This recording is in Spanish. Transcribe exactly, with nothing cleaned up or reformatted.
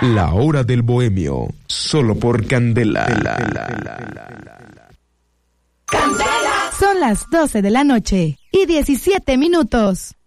La hora del bohemio, solo por Candela. Son las doce de la noche y diecisiete minutos.